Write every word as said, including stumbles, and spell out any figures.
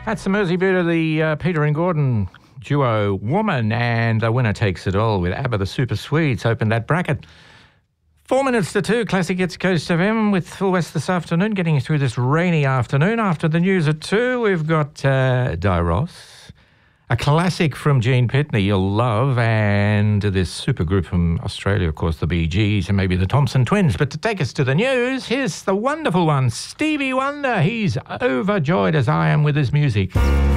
That's the Mersey Beat of the uh, Peter and Gordon duo Woman, and the winner takes it all with ABBA the Super Sweets. Open that bracket. Four minutes to two, Classic Hits Coast F M with Phil West this afternoon, getting you through this rainy afternoon. After the news at two, we've got uh, Di Ross, a classic from Gene Pitney you'll love, and this super group from Australia, of course, the Bee Gees and maybe the Thompson Twins. But to take us to the news, here's the wonderful one, Stevie Wonder. He's overjoyed as I am with his music.